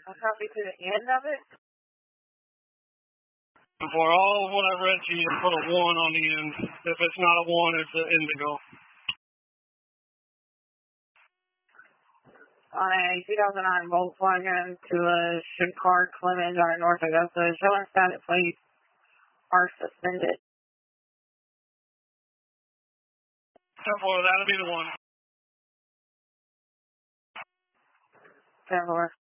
I'll copy to the end of it. For all of what I've read to you, put a 1 on the end. If it's not a 1, it's an indigo. On a 2009 Volkswagen to a Chicago Clemens on North Augusta, showing static plates are suspended. 10-4, that'll be the 1. 10-4.